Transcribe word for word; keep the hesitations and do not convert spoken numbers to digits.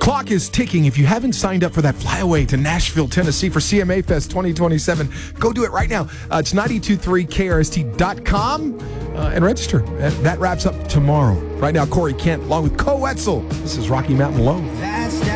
Clock is ticking. If you haven't signed up for that flyaway to Nashville, Tennessee for C M A Fest twenty twenty-seven, go do it right now. Uh, it's nine two three K R S T dot com uh, and register. That, that wraps up tomorrow. Right now, Corey Kent along with Co Wetzel. This is Rocky Mountain Low.